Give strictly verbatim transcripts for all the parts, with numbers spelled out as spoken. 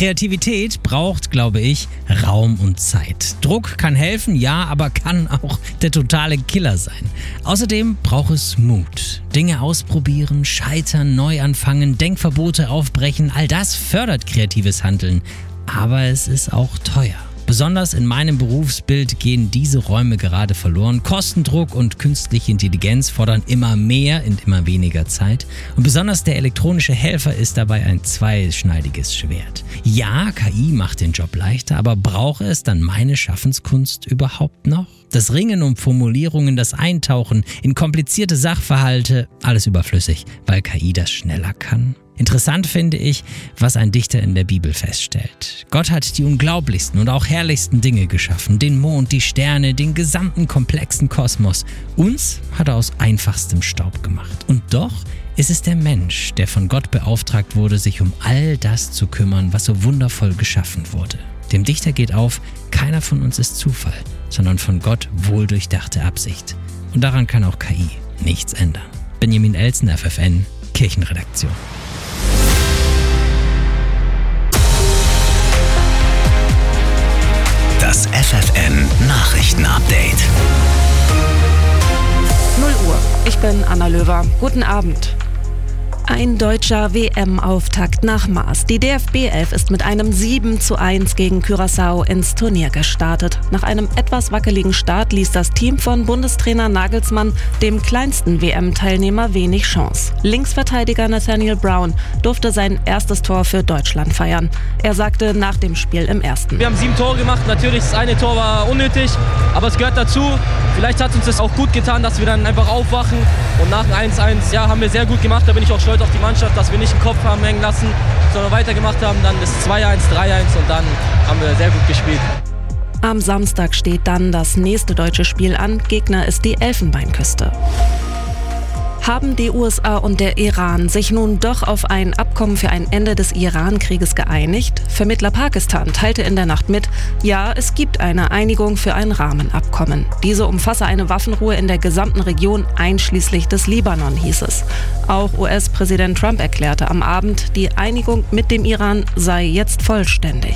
Kreativität braucht, glaube ich, Raum und Zeit. Druck kann helfen, ja, aber kann auch der totale Killer sein. Außerdem braucht es Mut. Dinge ausprobieren, scheitern, neu anfangen, Denkverbote aufbrechen, all das fördert kreatives Handeln. Aber es ist auch teuer. Besonders in meinem Berufsbild gehen diese Räume gerade verloren. Kostendruck und künstliche Intelligenz fordern immer mehr in immer weniger Zeit. Und besonders der elektronische Helfer ist dabei ein zweischneidiges Schwert. Ja, K I macht den Job leichter, aber brauche es dann meine Schaffenskunst überhaupt noch? Das Ringen um Formulierungen, das Eintauchen in komplizierte Sachverhalte, alles überflüssig, weil K I das schneller kann. Interessant finde ich, was ein Dichter in der Bibel feststellt. Gott hat die unglaublichsten und auch herrlichsten Dinge geschaffen. Den Mond, die Sterne, den gesamten komplexen Kosmos. Uns hat er aus einfachstem Staub gemacht. Und doch ist es der Mensch, der von Gott beauftragt wurde, sich um all das zu kümmern, was so wundervoll geschaffen wurde. Dem Dichter geht auf, keiner von uns ist Zufall, sondern von Gott wohldurchdachte Absicht. Und daran kann auch K I nichts ändern. Benjamin Elsen, F F N, Kirchenredaktion. Das F F N Nachrichten-Update. null Uhr. Ich bin Anna Löwer. Guten Abend. Ein deutscher W M-Auftakt nach Maß. Die D F B elf ist mit einem sieben zu eins gegen Curaçao ins Turnier gestartet. Nach einem etwas wackeligen Start ließ das Team von Bundestrainer Nagelsmann dem kleinsten W M-Teilnehmer wenig Chance. Linksverteidiger Nathaniel Brown durfte sein erstes Tor für Deutschland feiern. Er sagte nach dem Spiel im ersten: Wir haben sieben Tore gemacht. Natürlich, das eine Tor war unnötig, aber es gehört dazu. Vielleicht hat uns das auch gut getan, dass wir dann einfach aufwachen. Und nach dem eins eins, ja, haben wir sehr gut gemacht. Da bin ich auch stolz auf die Mannschaft, dass wir nicht den Kopf haben hängen lassen, sondern weitergemacht haben. Dann ist zwei eins, drei eins und dann haben wir sehr gut gespielt. Am Samstag steht dann das nächste deutsche Spiel an. Gegner ist die Elfenbeinküste. Haben die U S A und der Iran sich nun doch auf ein Abkommen für ein Ende des Iran-Krieges geeinigt? Vermittler Pakistan teilte in der Nacht mit, ja, es gibt eine Einigung für ein Rahmenabkommen. Diese umfasse eine Waffenruhe in der gesamten Region, einschließlich des Libanon, hieß es. Auch U S-Präsident Trump erklärte am Abend, die Einigung mit dem Iran sei jetzt vollständig.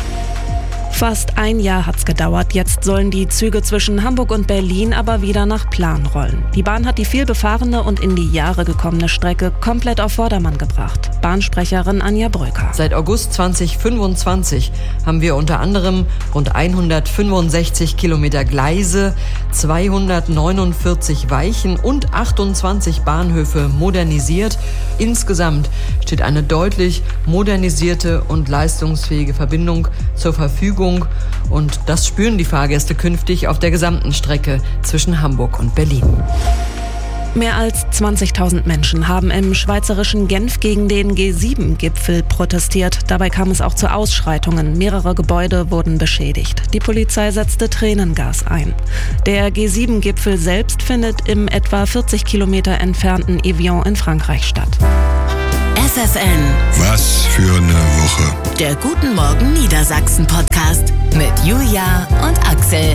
Fast ein Jahr hat's gedauert. Jetzt sollen die Züge zwischen Hamburg und Berlin aber wieder nach Plan rollen. Die Bahn hat die vielbefahrene und in die Jahre gekommene Strecke komplett auf Vordermann gebracht. Bahnsprecherin Anja Bröker. Seit August zweitausendfünfundzwanzig haben wir unter anderem rund hundertfünfundsechzig Kilometer Gleise, zweihundertneunundvierzig Weichen und achtundzwanzig Bahnhöfe modernisiert. Insgesamt steht eine deutlich modernisierte und leistungsfähige Verbindung zur Verfügung. Und das spüren die Fahrgäste künftig auf der gesamten Strecke zwischen Hamburg und Berlin. Mehr als zwanzigtausend Menschen haben im schweizerischen Genf gegen den G sieben Gipfel protestiert. Dabei kam es auch zu Ausschreitungen. Mehrere Gebäude wurden beschädigt. Die Polizei setzte Tränengas ein. Der G sieben Gipfel selbst findet im etwa vierzig Kilometer entfernten Evian in Frankreich statt. F F N. Was für eine Woche. Der Guten Morgen Niedersachsen Podcast mit Julia und Axel.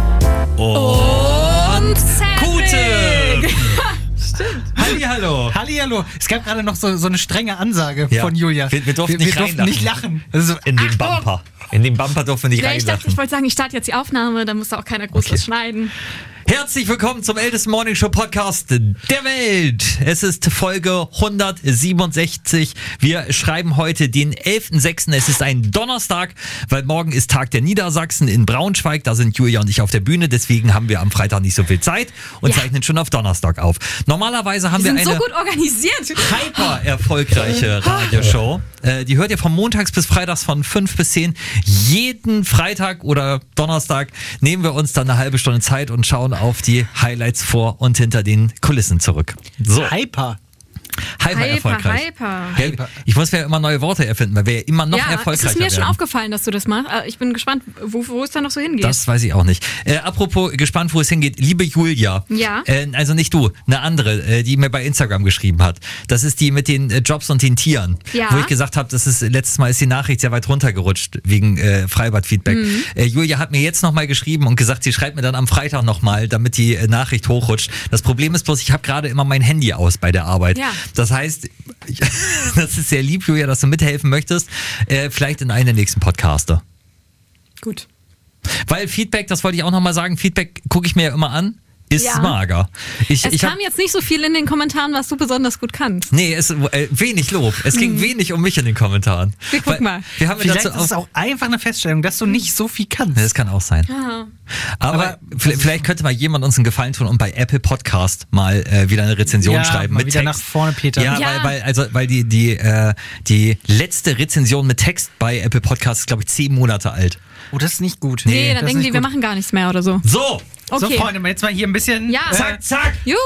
Und Gute! Stimmt. Hallihallo. Hallihallo. Es gab gerade noch so, so eine strenge Ansage Ja. von Julia. Wir, wir durften wir, nicht wir durften reinlachen. nicht lachen. Also, In den Bumper. In den Bumper durften wir nicht Ja, ich dachte, reinlachen. ich wollte sagen, ich starte jetzt die Aufnahme, dann muss da auch keiner groß Okay. was schneiden. Herzlich willkommen zum ältesten Morning Show Podcast der Welt. Es ist Folge hundertsiebenundsechzig. Wir schreiben heute den elften sechsten Es ist ein Donnerstag, weil morgen ist Tag der Niedersachsen in Braunschweig. Da sind Julia und ich auf der Bühne. Deswegen haben wir am Freitag nicht so viel Zeit und Ja. zeichnen schon auf Donnerstag auf. Normalerweise haben Wir wir, sind eine so gut organisiert. hyper erfolgreiche Radioshow. Äh, die hört ihr von montags bis freitags von fünf bis zehn. Jeden Freitag oder Donnerstag nehmen wir uns dann eine halbe Stunde Zeit und schauen auf die Highlights vor und hinter den Kulissen zurück. So, Hyper. hyper, Hyper, erfolgreich. hyper. Ja, ich muss mir immer neue Worte erfinden, weil wir ja immer noch Ja, es erfolgreicher ist mir schon werden. aufgefallen, dass du das machst. Äh, Ich bin gespannt, wo, wo es da noch so hingeht. Das weiß ich auch nicht. Äh, apropos gespannt, wo es hingeht. Liebe Julia. Ja. Äh, also nicht du, eine andere, äh, die mir bei Instagram geschrieben hat. Das ist die mit den äh, Jobs und den Tieren. Ja. Wo ich gesagt habe, das ist letztes Mal ist die Nachricht sehr weit runtergerutscht wegen äh, Freibad-Feedback. Mhm. Äh, Julia hat mir jetzt nochmal geschrieben und gesagt, sie schreibt mir dann am Freitag nochmal, damit die äh, Nachricht hochrutscht. Das Problem ist bloß, ich habe gerade immer mein Handy aus bei der Arbeit. Ja. Das heißt, das ist sehr lieb, Julia, dass du mithelfen möchtest. Äh, vielleicht in einem der nächsten Podcaster. Gut. Weil Feedback, das wollte ich auch nochmal sagen, Feedback gucke ich mir ja immer an. Ist Ja. mager. Ich, Es ich kam hab, jetzt nicht so viel in den Kommentaren, was du besonders gut kannst. nee, es, äh, wenig Lob. Es ging wenig um mich in den Kommentaren. Wir gucken Weil mal. Wir haben ja Vielleicht dazu ist es auch einfach eine Feststellung, dass du nicht so viel kannst. Ja, das kann auch sein. Ah. Aber, Aber- vielleicht, vielleicht könnte mal jemand uns einen Gefallen tun und bei Apple Podcast mal äh, wieder eine Rezension Ja, schreiben mal mit wieder Text. nach vorne, Peter. Ja, Ja. Weil, weil, also, weil die, die, äh, die letzte Rezension mit Text bei Apple Podcast ist, glaube ich, zehn Monate alt. Oh, das ist nicht gut. Nee, das dann ist denken nicht die, wir gut. machen gar nichts mehr oder so. So, So, Okay. Freunde, jetzt mal hier ein bisschen. Ja. äh, zack, zack. Juhu.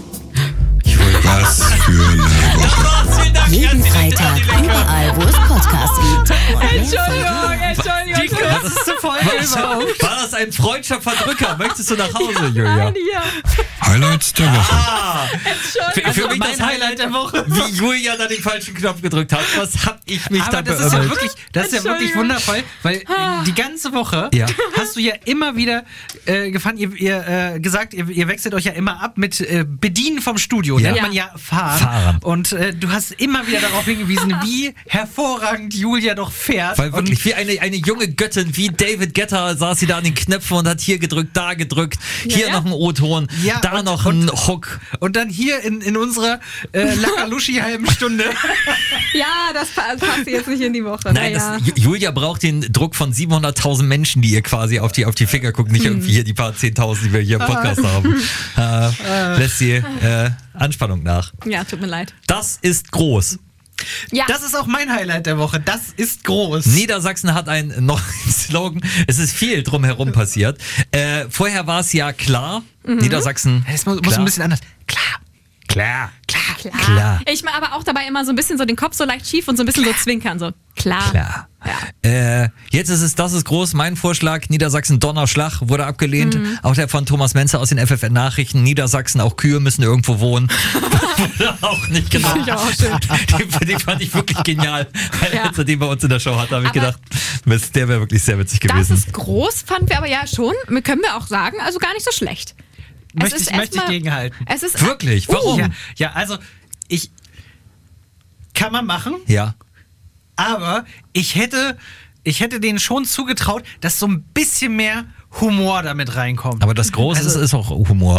Was für eine Woche. Vielen Dank, Jeden herzlichen Dank, Freitag Angelika. überall, wo es Podcasts gibt. Und mehr Entschuldigung, Entschuldigung. Die kürzeste Folge überhaupt. War das ein freudscher Verdrücker? Möchtest du nach Hause, Julia? Nein, hier. Highlights der Woche. Ah, für, für Also mich mein das Highlight, Highlight der Woche. wie Julia da den falschen Knopf gedrückt hat. Was hab ich mich da Aber das ist ja beömmelt? wirklich, das ist ja wirklich Entschuldigung. wundervoll, weil die ganze Woche Ja. hast du ja immer wieder äh, gefahren, ihr, ihr äh, gesagt, ihr, ihr wechselt euch ja immer ab mit äh, Bedienen vom Studio. Ja. Nennt man ja Fahren. Fahren. Und äh, du hast immer wieder darauf hingewiesen, wie hervorragend Julia doch fährt. Weil wirklich und wie eine, eine junge Göttin, wie David Guetta saß sie da an den Knöpfen und hat hier gedrückt, da gedrückt, hier ja. noch ein O-Ton, Ja, da und- noch ein und- Hook. Und dann hier in, in unserer äh, Lakaluschi halben Stunde. Ja, das pa- passt jetzt nicht in die Woche. Nein, naja. das, Ju- Julia braucht den Druck von siebenhunderttausend Menschen, die ihr quasi auf die, auf die Finger guckt, nicht irgendwie hier die paar zehntausend, die wir hier im Podcast haben. Äh, lässt die äh, Anspannung nach. ja, tut mir leid. Das ist groß. Ja, Das ist auch mein Highlight der Woche. Das ist groß. Niedersachsen hat einen neuen Slogan. Es ist viel drumherum passiert. Äh, vorher war es ja klar, Niedersachsen. Das muss, muss klar. ein bisschen anders. Klar. Klar. Klar. klar. klar. Ich mache aber auch dabei immer so ein bisschen so den Kopf so leicht schief und so ein bisschen so zwinkern. So, klar. Klar. Ja. Äh, jetzt ist es, das ist groß. Mein Vorschlag, Niedersachsen Donnerschlag wurde abgelehnt. Mhm. Auch der von Thomas Menzer aus den F F N-Nachrichten. Niedersachsen, auch Kühe müssen irgendwo wohnen. Wurde auch nicht genau. Finde ich auch schön. Die, die fand ich wirklich genial. Ja. Als er den bei uns in der Show hatte, habe ich Aber gedacht, Mist, der wäre wirklich sehr witzig Das gewesen. ist groß, fanden wir aber ja schon. Können wir auch sagen, also gar nicht so schlecht. Möchte Es ich, ist möchte ich erstmal- gegenhalten. Es ist Wirklich? Warum? Ja, ja, also ich kann man machen, Ja. aber ich hätte, ich hätte denen schon zugetraut, dass so ein bisschen mehr Humor damit reinkommt. Aber das Große Also- ist, ist auch Humor.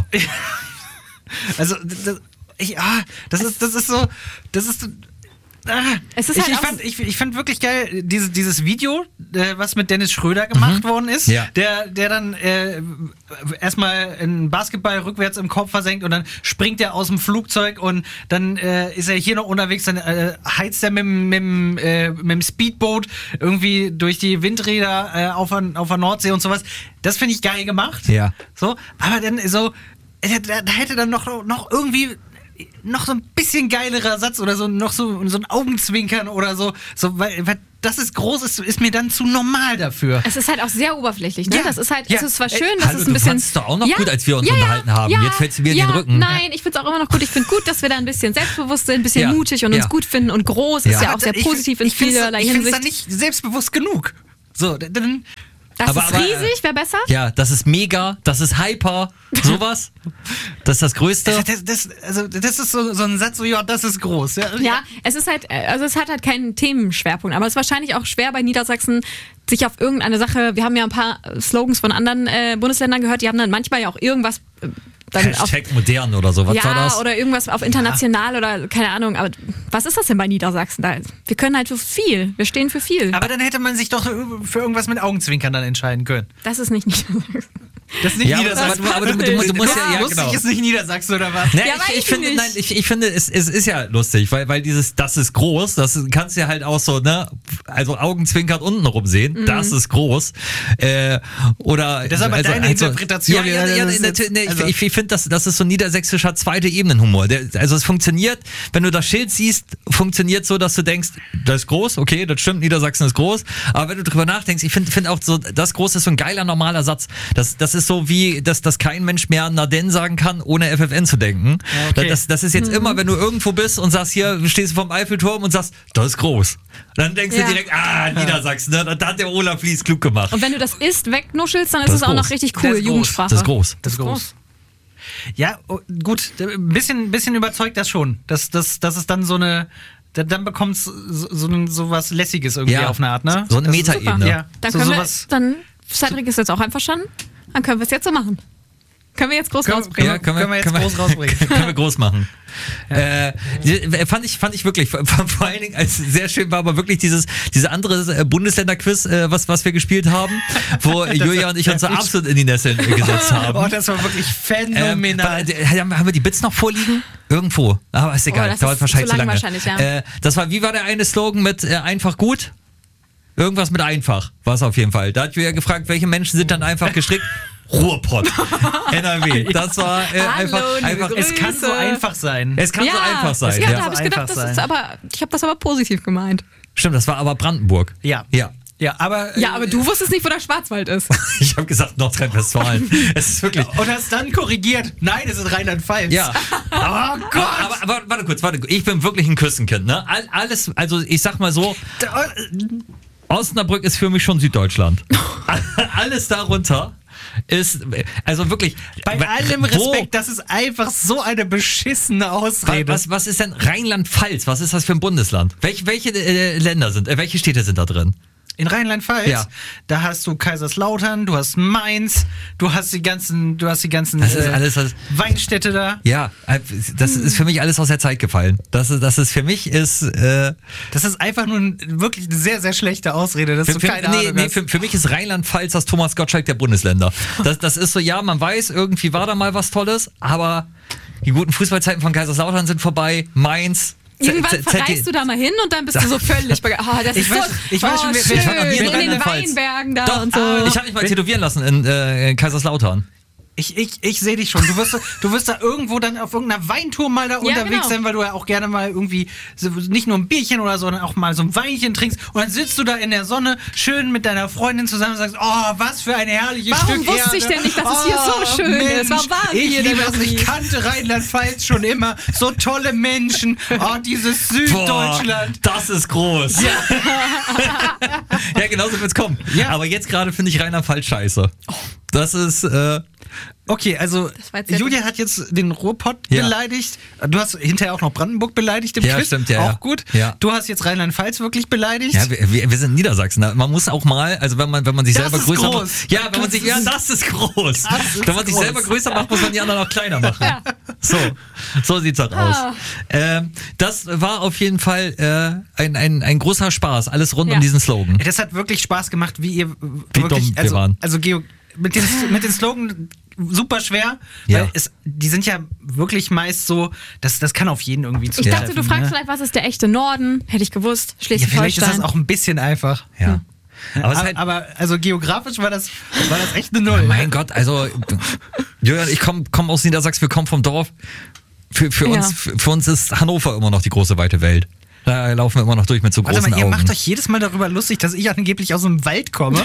Also das, ich, ah, das ist, das ist so, das ist. Ah, Es ist ich, halt ich, auch- fand, ich, ich fand wirklich geil, diese, dieses Video, äh, was mit Dennis Schröder gemacht worden ist, Ja. der, der dann äh, erstmal einen Basketball rückwärts im Kopf versenkt und dann springt er aus dem Flugzeug und dann äh, ist er hier noch unterwegs, dann äh, heizt er mit, dem- mit, dem, äh, mit dem Speedboot irgendwie durch die Windräder äh, auf, der- auf der Nordsee und sowas. Das finde ich geil gemacht. Ja. So, aber dann so, äh, da, da hätte dann noch, noch irgendwie noch so ein bisschen geilerer Satz oder so noch so, so ein Augenzwinkern oder so, so weil, weil das ist groß, ist, ist mir dann zu normal dafür. Es ist halt auch sehr oberflächlich, ne? Ja. Das ist halt, Ja. es ist zwar Ey, schön, dass hallo, es du ein bisschen. fandst doch auch noch gut, als wir uns unterhalten haben. Jetzt fällst du mir in ja, den Rücken. Nein, ich find's auch immer noch gut. Ich finde gut, dass wir da ein bisschen selbstbewusst sind, ein bisschen Ja. mutig und Ja. uns gut finden und groß. Ja. Ist ja auch sehr Ich- positiv in ich find's- vielerlei Ich finde es Hinsicht. dann nicht selbstbewusst genug. So, dann. Das Aber- ist aber, riesig, wäre besser. Ja, das ist mega, das ist hyper, sowas. Das ist das Größte. Das, das, also, das ist so, so ein Satz, so, ja, das ist groß. Ja, Ja, es ist halt, äh, also es hat halt keinen Themenschwerpunkt, aber es ist wahrscheinlich auch schwer bei Niedersachsen, sich auf irgendeine Sache, wir haben ja ein paar äh, Slogans von anderen äh, Bundesländern gehört, die haben dann manchmal ja auch irgendwas äh, dann auf, Hashtag modern oder so, was ja, war das? oder irgendwas auf international oder keine Ahnung, aber was ist das denn bei Niedersachsen da? Wir können halt für viel, wir stehen für viel. Aber dann hätte man sich doch für irgendwas mit Augenzwinkern dann entscheiden können. Das ist nicht Niedersachsen. Das ist nicht Ja, aber, Niedersachsen. aber, aber du, du, du musst ja, ja Lustig genau. ist nicht Niedersachsen oder was? Nee, Ja, weiß ich, ich ich finde, nicht. nein, ich, ich finde, es, es ist ja lustig, weil, weil dieses, das ist groß, das kannst du ja halt auch so, ne, also Augenzwinkert unten rum sehen, Mhm. das ist groß. Äh, oder, Das ist aber deine Interpretation. Ja, ja, ja, Das ist natürlich, jetzt- nee, ich- also- ich, ich finde, das, das ist so niedersächsischer zweite Ebenenhumor. Der, also es funktioniert, wenn du das Schild siehst, funktioniert so, dass du denkst, das ist groß, okay, das stimmt, Niedersachsen ist groß, aber wenn du drüber nachdenkst, ich finde find auch so, das groß ist so ein geiler, normaler Satz. Das, das ist so wie, dass, dass kein Mensch mehr Naden sagen kann, ohne F F N zu denken. okay. Das, das ist jetzt immer, wenn du irgendwo bist und sagst, hier, du stehst vom Eiffelturm und sagst, das ist groß. Dann denkst Ja. du direkt, ah, Niedersachsen, ne? Da hat der Olaf Lies klug gemacht. Und wenn du das isst, wegnuschelst, dann ist Das es ist auch noch groß. richtig Das cool, ist groß. Jugendsprache. Das ist groß. Das ist groß. Ja, oh, gut, ein bisschen, bisschen überzeugt das schon. Dass, dass, dass es dann so eine. Dann bekommt es so, so, so was Lässiges irgendwie Ja, auf eine Art, ne? so eine Das ist- Metaebene. Ja, Dann so, können wir, sowas. dann, Cedric ist jetzt auch einverstanden, dann können wir es jetzt so machen. Können wir jetzt groß Können- rausbringen. Ja, können wir, Können wir jetzt groß rausbringen. können wir groß machen. Äh, die- fand ich, fand ich wirklich, vor, vor allen Dingen, als sehr schön war aber wirklich dieses, diese andere äh, Bundesländer-Quiz, äh, was, was wir gespielt haben, wo Julia und ich uns so absolut in die Nesseln äh, gesetzt haben. Oh, das war wirklich phänomenal. Ähm, äh, haben, haben wir die Bits noch vorliegen? Irgendwo. Aber ist egal, Oh, das dauert ist wahrscheinlich zu zu lang lange. wahrscheinlich, ja. äh, das war, wie war der eine Slogan mit äh, einfach gut? Irgendwas mit einfach war es auf jeden Fall. Da hat Julia gefragt, welche Menschen sind dann einfach gestrickt? Ruhrpott. N R W. Das war äh, Hallo, einfach, liebe einfach Grüße. Es kann so einfach sein. es kann ja, so einfach sein. Ja, Ja. da habe ich gedacht, Einfach das ist sein. aber, ich habe das aber positiv gemeint. Stimmt, das war aber Brandenburg. Ja. Ja. Ja, aber. Ja, aber du wusstest nicht, wo der Schwarzwald ist. Ich habe gesagt Nordrhein-Westfalen. Es ist wirklich. Und hast dann korrigiert. Nein, es ist Rheinland-Pfalz. Ja. Oh Gott. Aber, aber, aber warte kurz, warte kurz. Ich bin wirklich ein Küstenkind, ne? All, alles, also ich sag mal so, Osnabrück ist für mich schon Süddeutschland. Alles darunter ist, also wirklich. Bei allem wo- Respekt, das ist einfach so eine beschissene Ausrede. Was, was ist denn Rheinland-Pfalz? Was ist das für ein Bundesland? Welche, welche äh, Länder sind, äh, welche Städte sind da drin? In Rheinland-Pfalz, Ja. da hast du Kaiserslautern, du hast Mainz, du hast die ganzen, du hast die ganzen Das ist äh, alles, das, Weinstädte da. ja, äh, das ist für mich alles aus der Zeit gefallen. Das ist, das ist für mich ist, äh, Das ist einfach nur ein, wirklich eine sehr, sehr schlechte Ausrede, dass Für, du für, keine nee, Ahnung nee, hast. für, für mich ist Rheinland-Pfalz das Thomas Gottschalk der Bundesländer. Das, das ist so, ja, man weiß, irgendwie war da mal was Tolles, aber die guten Fußballzeiten von Kaiserslautern sind vorbei. Mainz. Z- Irgendwann Z- Z- verreist du da mal hin und dann bist du so völlig begeistert. Oh, das Ich ist weiß- so ich weiß oh, schon, wer- schön. ich war noch nie in in den Rheinland-Pfalz. Weinbergen da Doch, und so. ich habe mich mal tätowieren lassen in äh, Kaiserslautern. Ich, ich, ich sehe dich schon. Du wirst, du wirst da irgendwo dann auf irgendeiner Weintour mal da unterwegs genau. sein, weil du ja auch gerne mal irgendwie so, nicht nur ein Bierchen oder so, sondern auch mal so ein Weinchen trinkst. Und dann sitzt du da in der Sonne schön mit deiner Freundin zusammen und sagst, oh, was für ein herrliches Warum Stück wusste Erde. ich denn nicht, dass es hier so schön Mensch, ist? Warum waren wir ich hier liebe denn es. noch nie? Ich kannte Rheinland-Pfalz schon immer. So tolle Menschen. Oh, dieses Süddeutschland. Boah, das ist groß. Ja, ja genau so wird's kommen. Ja. Aber jetzt gerade finde ich Rheinland-Pfalz scheiße. Das ist, äh, Okay, also Das war jetzt sehr Julia hat jetzt den Ruhrpott Ja. beleidigt. Du hast hinterher auch noch Brandenburg beleidigt im Ja, Quiz. stimmt, ja, auch ja. gut. Ja. Du hast jetzt Rheinland-Pfalz wirklich beleidigt. ja, wir, wir wir sind Niedersachsen. Man muss auch mal, also wenn man, wenn man sich Das selber ist größer groß. macht. Ja, wenn man sich, ja, das ist groß. Das ist wenn man sich groß. selber größer macht, muss man die anderen auch kleiner machen. So, so sieht's auch aus. Ah. Ähm, das war auf jeden Fall äh, ein, ein, ein großer Spaß. Alles rund Ja. um diesen Slogan. Das hat wirklich Spaß gemacht, wie ihr Wie wirklich, dumm wir also, waren. also Geo, mit den, mit den Slogan super schwer, Ja. weil es, die sind ja wirklich meist so, das, das kann auf jeden irgendwie Ich zutreffen. dachte, du fragst ne? vielleicht, was ist der echte Norden? Hätte ich gewusst. Ja, vielleicht ist Schleswig-Holstein. das auch ein bisschen einfach. Ja. Aber es Aber, ist halt, aber also geografisch war das, war das echt eine Null. mein Gott, also Julian, ich komme komm aus Niedersachsen, wir kommen vom Dorf. Für, für, Ja. uns, für, für uns ist Hannover immer noch die große weite Welt. Da laufen wir immer noch durch mit so Warte großen mal, ihr Augen. macht euch jedes Mal darüber lustig, dass ich angeblich aus dem Wald komme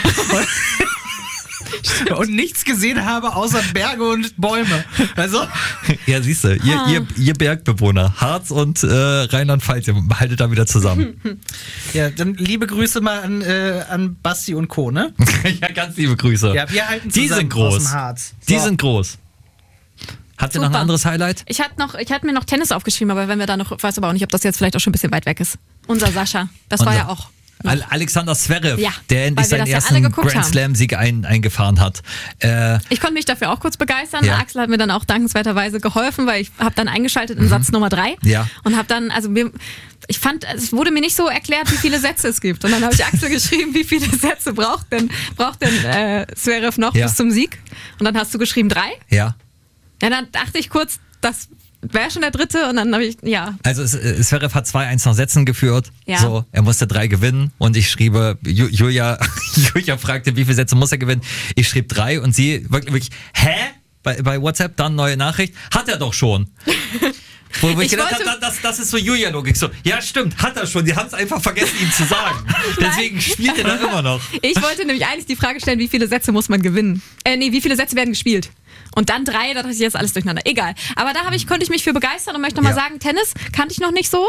und, und nichts gesehen habe außer Berge und Bäume. Also, Ja, siehst du, ihr, ihr, ihr Bergbewohner, Harz und äh, Rheinland-Pfalz, ihr haltet da wieder zusammen. ja, dann liebe Grüße mal an, äh, an Basti und Co., ne? Ja, ganz liebe Grüße. Ja, wir halten Die zusammen sind groß. aus dem Harz. Die So. sind groß. Habt ihr noch ein Super. anderes Highlight? Ich hatte noch, ich hatte mir noch Tennis aufgeschrieben, aber wenn wir da noch, ich weiß aber auch nicht, ob das jetzt vielleicht auch schon ein bisschen weit weg ist. Unser Sascha, das war Unser- ja auch. Al- Alexander Zverev, Ja, der endlich weil wir seinen das ja ersten alle geguckt Grand haben. Slam-Sieg ein, eingefahren hat. Äh, Ich konnte mich dafür auch kurz begeistern. Ja. Axel hat mir dann auch dankenswerterweise geholfen, weil ich habe dann eingeschaltet in Satz Nummer drei Ja. und habe dann, also mir, ich fand, es wurde mir nicht so erklärt, wie viele Sätze es gibt. Und dann habe ich Axel geschrieben, wie viele Sätze braucht denn, braucht denn äh, Zverev noch Ja. bis zum Sieg? Und dann hast du geschrieben drei. ja. Ja, dann dachte ich kurz, das wäre schon der dritte und dann habe ich, ja. Also es- es- Zverev hat zwei eins nach Sätzen geführt. Ja. So, er musste drei gewinnen und ich schriebe, Ju- Julia, Julia fragte, wie viele Sätze muss er gewinnen? Ich schrieb drei und sie wirklich, wirklich hä? Bei, bei WhatsApp dann neue Nachricht. Hat er doch schon. Wo, wo ich, Ich gedacht wollte- habe, das, das ist so Julia-Logik. So, ja, stimmt, hat er schon. Die haben es einfach vergessen, ihm zu sagen. Deswegen spielt er da immer noch. Ich wollte nämlich eigentlich die Frage stellen, wie viele Sätze muss man gewinnen? Äh, nee, wie viele Sätze werden gespielt? Und dann drei, da dachte ich jetzt alles durcheinander. Egal. Aber da habe ich, konnte ich mich für begeistern und möchte nochmal Ja. sagen, Tennis kannte ich noch nicht so.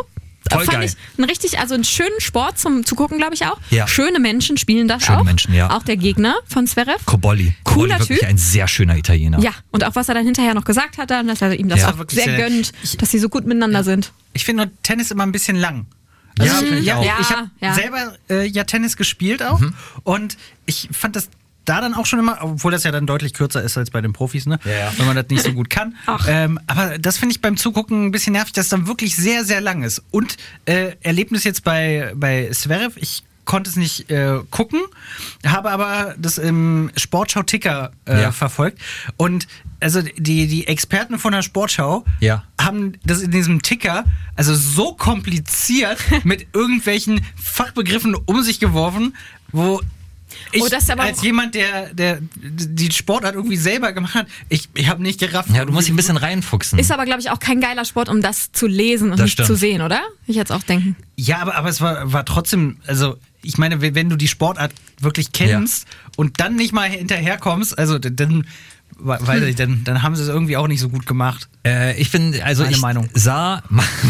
Voll fand geil. ich ein richtig, also einen schönen Sport zum Zugucken, glaube ich auch. Ja. Schöne Menschen spielen das Schöne auch. Menschen, ja. Auch der Gegner von Zverev. Cobolli. Cobolli, Cooler wirklich Typ. ein sehr schöner Italiener. Ja, und auch was er dann hinterher noch gesagt hat, dann, dass er ihm das Ja. auch Wirklich sehr sehr- gönnt, dass sie so gut miteinander sind. Ich finde nur Tennis immer ein bisschen lang. Ja, finde ich ja, auch. Ja, ich habe ja. selber äh, ja Tennis gespielt auch und ich fand das da dann auch schon immer, obwohl das ja dann deutlich kürzer ist als bei den Profis, ne? Ja, ja. Wenn man das nicht so gut kann. Ach. Ähm, aber das finde ich beim Zugucken ein bisschen nervig, dass es dann wirklich sehr, sehr lang ist. Und äh, Erlebnis jetzt bei, bei Zverev, ich konnte es nicht äh, gucken, habe aber das im Sportschau-Ticker äh, Ja. verfolgt. Und also die, die Experten von der Sportschau Ja. haben das in diesem Ticker also so kompliziert mit irgendwelchen Fachbegriffen um sich geworfen, wo ich Oh, das ist aber als auch- jemand, der, der die Sportart irgendwie selber gemacht hat, ich, ich habe nicht gerafft. Ja, du musst dich ein bisschen reinfuchsen. Ist aber, glaube ich, auch kein geiler Sport, um das zu lesen und Das nicht stimmt. zu sehen, oder? Ich jetzt auch denken. Ja, aber, aber es war, war trotzdem, also ich meine, wenn wenn du die Sportart wirklich kennst und dann nicht mal hinterherkommst, also d- dann, weiß ich, dann, dann haben sie es irgendwie auch nicht so gut gemacht. Äh, ich bin, also Meine ich Meinung. sah,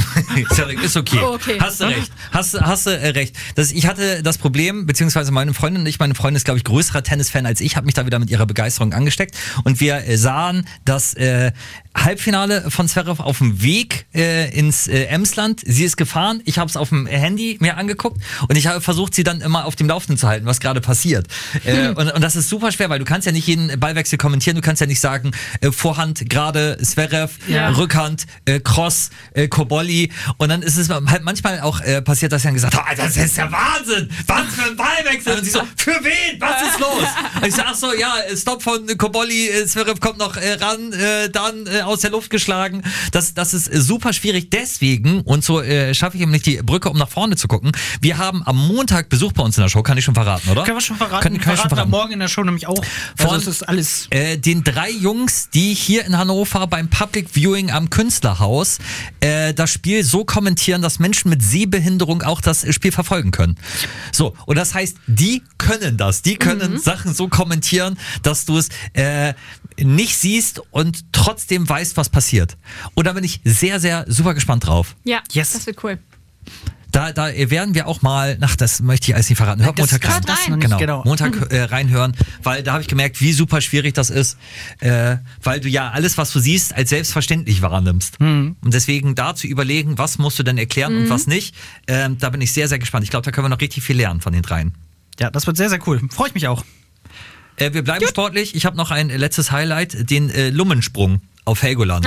ist okay. Oh, okay. Hast du recht, hast, hast du äh, recht. Das, ich hatte das Problem, beziehungsweise meine Freundin und ich, meine Freundin ist, glaube ich, größerer Tennisfan als ich, habe mich da wieder mit ihrer Begeisterung angesteckt und wir äh, sahen das äh, Halbfinale von Zverev auf dem Weg äh, ins äh, Emsland. Sie ist gefahren, ich habe es auf dem Handy mir angeguckt und ich habe versucht, sie dann immer auf dem Laufenden zu halten, was gerade passiert. Äh, und, und das ist super schwer, weil du kannst ja nicht jeden Ballwechsel kommentieren, du kannst ja nicht sagen, äh, Vorhand gerade Zverev, Ja. Rückhand, äh, Cross, äh, Cobolli und dann ist es halt manchmal auch äh, passiert, dass sie dann gesagt haben, oh, das ist der Wahnsinn, was für ein Ballwechsel und sie so, für wen, was ist los? Und ich sag, ach so, ja, Stopp von Cobolli, äh, Zverev kommt noch äh, ran, äh, dann äh, aus der Luft geschlagen, das, das ist äh, super schwierig, deswegen und so äh, schaffe ich eben nicht die Brücke, um nach vorne zu gucken, wir haben am Montag Besuch bei uns in der Show, kann ich schon verraten, oder? Können wir schon verraten? Kann, kann ich schon verraten wir verraten. morgen in der Show nämlich auch. Von- Also es ist alles. Äh, den drei Jungs, die hier in Hannover beim Public Viewing am Künstlerhaus äh, das Spiel so kommentieren, dass Menschen mit Sehbehinderung auch das Spiel verfolgen können. So, und das heißt, die können das. Die können Sachen so kommentieren, dass du es äh, nicht siehst und trotzdem weißt, was passiert. Und da bin ich sehr, sehr super gespannt drauf. Ja, Yes. das wird cool. Da, da werden wir auch mal, ach, das möchte ich alles nicht verraten. Hört Das- Montag das- rein. das noch nicht, genau. genau. Montag äh, reinhören, weil da habe ich gemerkt, wie super schwierig das ist, äh, weil du ja alles, was du siehst, als selbstverständlich wahrnimmst. Und deswegen da zu überlegen, was musst du denn erklären und was nicht, ähm, da bin ich sehr, sehr gespannt. Ich glaube, da können wir noch richtig viel lernen von den dreien. Ja, das wird sehr, sehr cool. Freue ich mich auch. Äh, wir bleiben sportlich. Ich habe noch ein letztes Highlight, den äh, Lummensprung auf Helgoland.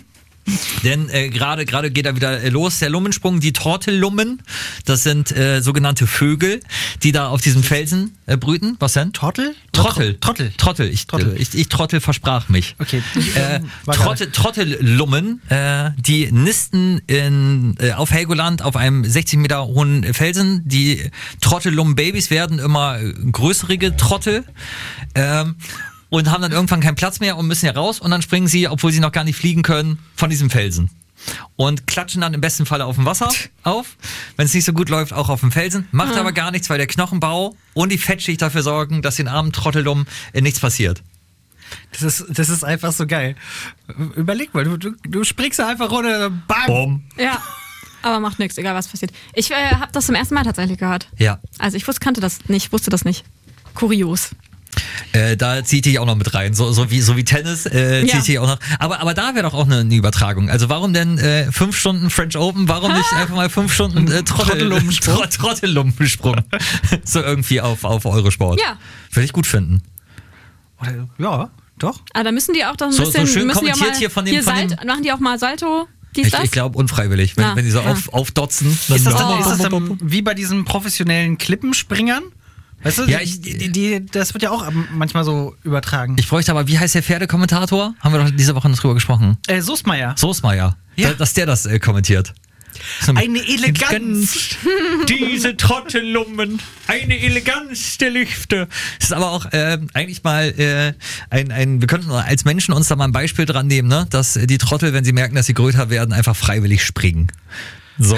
Denn äh, gerade gerade geht er wieder äh, los, der Lummensprung, die Tortellummen, das sind äh, sogenannte Vögel, die da auf diesem Felsen äh, brüten. Was denn? Trottel? Trottel. Trottel. Trottel. Ich, Trottel. Äh, ich, ich Trottel versprach mich. Okay. Äh, War Trottel, Trottellummen, äh, die nisten in, äh, auf Helgoland auf einem sechzig Meter hohen Felsen. Die Trottellummen-Babys werden immer äh, größere Trottel. Ähm, und haben dann irgendwann keinen Platz mehr und müssen ja raus und dann springen sie, obwohl sie noch gar nicht fliegen können, von diesem Felsen. Und klatschen dann im besten Falle auf dem Wasser auf. Wenn es nicht so gut läuft, auch auf dem Felsen. Macht aber gar nichts, weil der Knochenbau und die Fettschicht dafür sorgen, dass den armen Trottellummen äh, nichts passiert. Das ist, das ist einfach so geil. Überleg mal, du, du, du springst da einfach runter, bang. Bumm. Ja, aber macht nichts, egal was passiert. Ich äh, habe das zum ersten Mal tatsächlich gehört. Ja. Also ich wusste, kannte das nicht, wusste das nicht. Kurios. Äh, da zieht dich auch noch mit rein, so, so wie so wie Tennis äh, Ja. zieht dich auch noch. Aber aber da wäre doch auch eine, eine Übertragung. Also warum denn äh, fünf Stunden French Open? Warum nicht einfach mal fünf Stunden äh, Trottel, Trottellumensprung. Trott- Trottellumensprung? So irgendwie auf auf Eurosport. Ja. Würde ich gut finden. Oder- Ja, doch. Aber da müssen die auch doch ein So- so bisschen. schön müssen die auch kommentiert mal, hier von dem- von dem- Salt, machen die auch mal Salto, dies, Ich, das? ich glaube unfreiwillig, wenn, Ja. wenn die so Ja. auf, aufdotzen. Dann Ist das, Oh. dann, ist das dann wie bei diesen professionellen Klippenspringern? Weißt du, Ja, die, ich- die, die, das wird ja auch manchmal so übertragen. Ich bräuchte aber, wie heißt der Pferdekommentator? Haben wir doch diese Woche noch drüber gesprochen. äh, Soßmeier. Soßmeier. Ja. Da, dass der das äh, kommentiert. So Eine Eleganz. Diese Trottellummen, eine Eleganz der Lüfte. Das ist aber auch äh, eigentlich mal äh, ein, ein, wir könnten als Menschen uns da mal ein Beispiel dran nehmen, ne? Dass äh, die Trottel, wenn sie merken, dass sie größer werden, einfach freiwillig springen. So.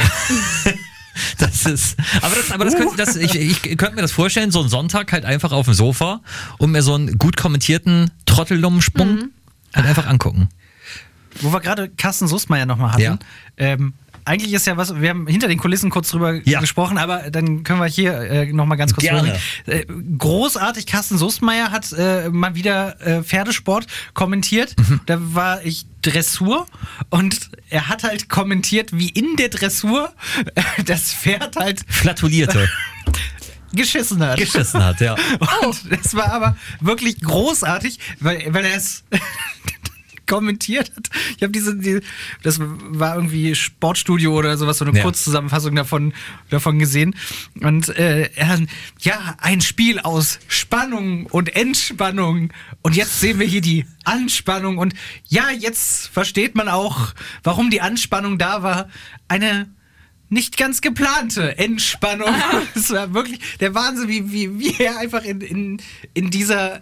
Das ist, aber das, aber das könnte, das, ich, ich könnte mir das vorstellen, so einen Sonntag halt einfach auf dem Sofa und mir so einen gut kommentierten Trottellummensprung halt einfach angucken. Wo wir gerade Carsten Soßmeier nochmal hatten. Ja. Ähm, eigentlich ist ja was, wir haben hinter den Kulissen kurz drüber Ja. gesprochen, aber dann können wir hier äh, nochmal ganz kurz Gerne. Äh, großartig, Carsten Soestmeier hat äh, mal wieder äh, Pferdesport kommentiert. Mhm. Da war ich Dressur und er hat halt kommentiert, wie in der Dressur äh, das Pferd halt Flatulierte. geschissen hat. Geschissen hat, ja. Und das war aber wirklich großartig, weil, weil er es kommentiert hat. Ich habe diese, die, das war irgendwie Sportstudio oder sowas, so eine Ja. Kurzzusammenfassung davon, davon gesehen. Und äh, er dann, ja, ein Spiel aus Spannung und Entspannung. Und jetzt sehen wir hier die Anspannung. Und ja, jetzt versteht man auch, warum die Anspannung da war. Eine nicht ganz geplante Entspannung. Es war wirklich der Wahnsinn, wie, wie, wie er einfach in, in, in dieser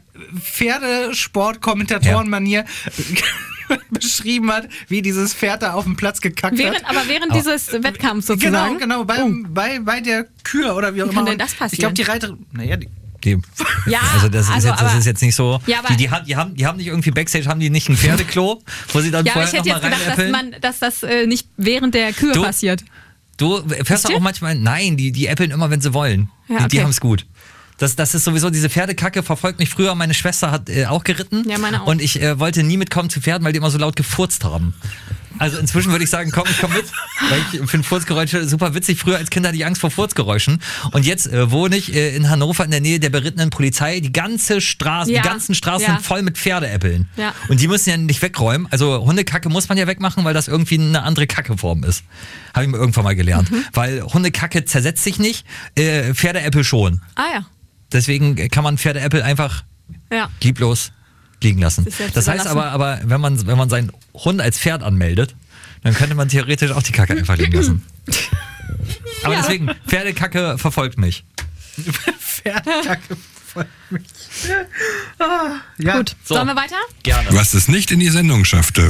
Pferdesport-Kommentatoren-Manier beschrieben hat, wie dieses Pferd da auf dem Platz gekackt Während, hat. aber während dieses Wettkampfs Genau, sozusagen. genau, bei, bei, bei der Kür oder wie auch Wie immer. kann denn das passieren? Ich glaube, die Reiterin, naja, die, Die, Ja, also das, also ist jetzt, das aber- ist jetzt nicht so. Ja, aber- die, die, haben, die, haben, die haben nicht irgendwie Backstage, haben die nicht ein Pferdeklo, wo sie dann Ja, aber vorher ich hätte nochmal jetzt gedacht, dass, reinäppeln? man, dass das äh, nicht während der Kür Du- passiert. Du fährst auch manchmal, nein, die, die äppeln immer, wenn sie wollen. Ja, Die, die okay. haben es gut. Das, das ist sowieso, diese Pferdekacke verfolgt mich früher. Meine Schwester hat äh, auch geritten. Ja, meine auch. Und ich äh, wollte nie mitkommen zu Pferden, weil die immer so laut gefurzt haben. Also inzwischen würde ich sagen, komm, ich komm mit. Weil ich finde Furzgeräusche super witzig. Früher als Kind hatte ich Angst vor Furzgeräuschen. Und jetzt äh, wohne ich äh, in Hannover in der Nähe der berittenen Polizei. Die ganze Straße, Ja. die ganzen Straßen Ja. sind voll mit Pferdeäppeln. Ja. Und die müssen ja nicht wegräumen. Also Hundekacke muss man ja wegmachen, weil das irgendwie eine andere Kackeform ist. Habe ich mir irgendwann mal gelernt. Mhm. Weil Hundekacke zersetzt sich nicht, äh, Pferdeäppel schon. Ah ja. Deswegen kann man Pferdeäppel einfach Ja. lieblos liegen lassen. Sich selbst Das heißt überlassen. aber, aber wenn, man, wenn man seinen Hund als Pferd anmeldet, dann könnte man theoretisch auch die Kacke einfach liegen lassen. Aber Ja. deswegen, Pferdekacke verfolgt mich. Pferdekacke folgt mich. Ah, ja. Gut. So. Sollen wir weiter? Gerne. Was es nicht in die Sendung schaffte.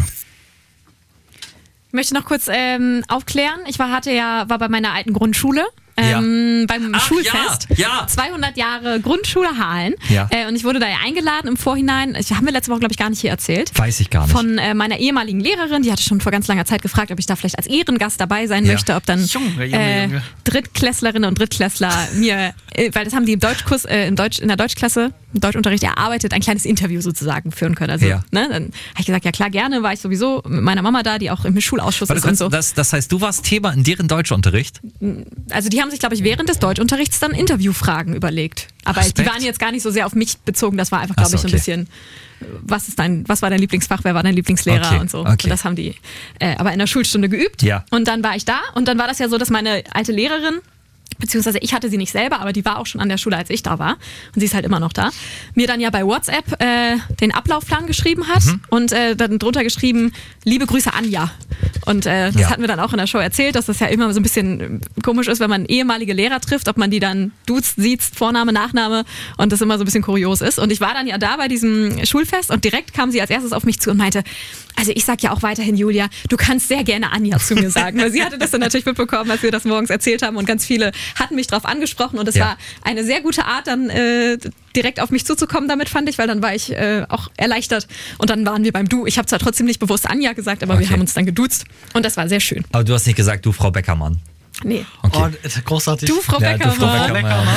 Ich möchte noch kurz ähm, aufklären. Ich war, hatte ja, war bei meiner alten Grundschule. Ähm, beim Ach, Schulfest. ja, ja. zweihundert Jahre Grundschule Hahlen. Ja. Äh, und ich wurde da ja eingeladen im Vorhinein. Das haben wir letzte Woche, glaube ich, gar nicht hier erzählt. Weiß ich gar nicht. Von äh, meiner ehemaligen Lehrerin, die hatte schon vor ganz langer Zeit gefragt, ob ich da vielleicht als Ehrengast dabei sein Ja. möchte, ob dann Junge, Junge, äh, Junge. Drittklässlerinnen und Drittklässler mir, äh, weil das haben die im Deutschkurs, äh, im Deutsch, in der Deutschklasse, im Deutschunterricht erarbeitet, ein kleines Interview sozusagen führen können. Also, Ja. ne, dann habe ich gesagt, ja klar, gerne, war ich sowieso mit meiner Mama da, die auch im Schulausschuss Warte ist und kurz, so. das, das heißt, du warst Thema in deren Deutschunterricht? Also die haben sich, glaube ich, während des Deutschunterrichts dann Interviewfragen überlegt. Aber Respekt. die waren jetzt gar nicht so sehr auf mich bezogen. Das war einfach, glaube Ach so, ich, so ein okay. bisschen, was ist dein, was war dein Lieblingsfach, wer war dein Lieblingslehrer Okay, und so. okay. Und das haben die äh, aber in der Schulstunde geübt. Ja. Und dann war ich da und dann war das ja so, dass meine alte Lehrerin, beziehungsweise ich hatte sie nicht selber, aber die war auch schon an der Schule, als ich da war. Und sie ist halt immer noch da. Mir dann ja bei WhatsApp äh, den Ablaufplan geschrieben hat Mhm. und äh, dann drunter geschrieben, liebe Grüße Anja. Und äh, das Ja. hatten wir dann auch in der Show erzählt, dass das ja immer so ein bisschen komisch ist, wenn man ehemalige Lehrer trifft, ob man die dann duzt, sieht, Vorname, Nachname und das immer so ein bisschen kurios ist. Und ich war dann ja da bei diesem Schulfest und direkt kam sie als erstes auf mich zu und meinte, also ich sag ja auch weiterhin, Julia, du kannst sehr gerne Anja zu mir sagen. Weil sie hatte das dann natürlich mitbekommen, als wir das morgens erzählt haben und ganz viele hatten mich drauf angesprochen und es Ja. war eine sehr gute Art, dann äh, direkt auf mich zuzukommen damit, fand ich, weil dann war ich äh, auch erleichtert und dann waren wir beim Du. Ich habe zwar trotzdem nicht bewusst Anja gesagt, aber wir Okay. haben uns dann geduzt und das war sehr schön. Aber du hast nicht gesagt, du Frau Beckermann. Nee. Okay. Oh, das ist großartig. Du, Frau Ja, du, Frau Beckermann. Beckermann.